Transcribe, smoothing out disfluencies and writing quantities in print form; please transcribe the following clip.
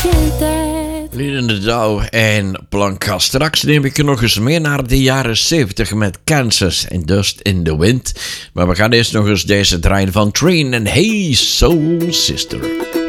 Liedende Douw en Blanca. Straks neem ik je nog eens mee naar de jaren 70 met Kansas en Dust in the Wind. Maar we gaan eerst nog eens deze draaien van Train en Hey Soul Sister.